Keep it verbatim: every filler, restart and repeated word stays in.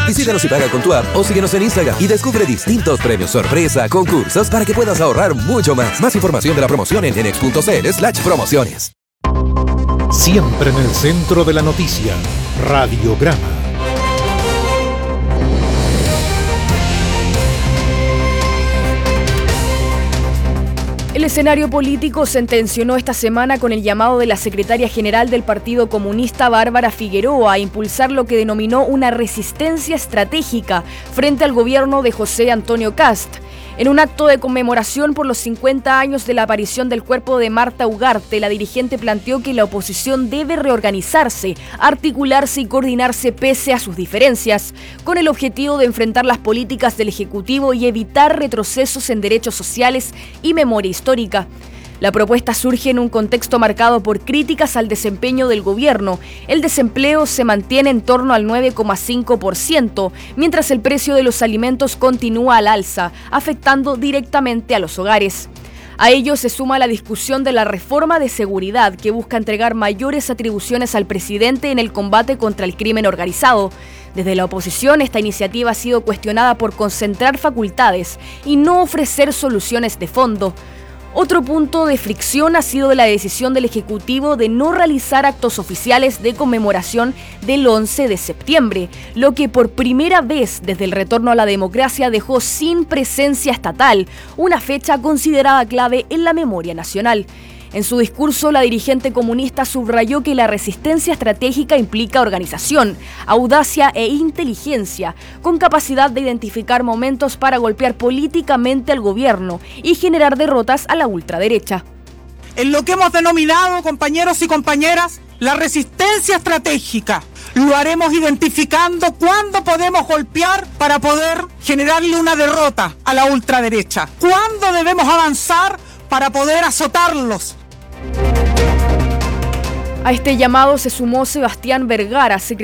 Visítanos y paga con tu app o síguenos en Instagram y descubre distintos premios sorpresa, concursos para que puedas ahorrar mucho más. Más información de la promoción en enex punto cl slash promociones. Siempre en el centro de la noticia, Radiograma. El escenario político se tensionó esta semana con el llamado de la secretaria general del Partido Comunista, Bárbara Figueroa, a impulsar lo que denominó una resistencia estratégica frente al gobierno de José Antonio Kast. En un acto de conmemoración por los cincuenta años de la aparición del cuerpo de Marta Ugarte, la dirigente planteó que la oposición debe reorganizarse, articularse y coordinarse pese a sus diferencias, con el objetivo de enfrentar las políticas del Ejecutivo y evitar retrocesos en derechos sociales y memoria histórica. La propuesta surge en un contexto marcado por críticas al desempeño del gobierno. El desempleo se mantiene en torno al nueve coma cinco por ciento, mientras el precio de los alimentos continúa al alza, afectando directamente a los hogares. A ello se suma la discusión de la reforma de seguridad, que busca entregar mayores atribuciones al presidente en el combate contra el crimen organizado. Desde la oposición, esta iniciativa ha sido cuestionada por concentrar facultades y no ofrecer soluciones de fondo. Otro punto de fricción ha sido la decisión del Ejecutivo de no realizar actos oficiales de conmemoración del once de septiembre, lo que por primera vez desde el retorno a la democracia dejó sin presencia estatal, una fecha considerada clave en la memoria nacional. En su discurso, la dirigente comunista subrayó que la resistencia estratégica implica organización, audacia e inteligencia, con capacidad de identificar momentos para golpear políticamente al gobierno y generar derrotas a la ultraderecha. En lo que hemos denominado, compañeros y compañeras, la resistencia estratégica, lo haremos identificando cuándo podemos golpear para poder generarle una derrota a la ultraderecha, cuándo debemos avanzar para poder azotarlos. A este llamado se sumó Sebastián Vergara, secretario